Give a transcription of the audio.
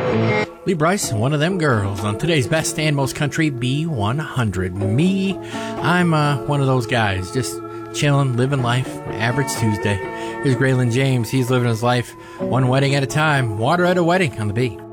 Lee Bryce, one of them girls, on today's Best and Most Country B100. Me, I'm one of those guys, just chilling, living life, average Tuesday. Here's Graylin James. He's living his life one wedding at a time. Water at a wedding on the B.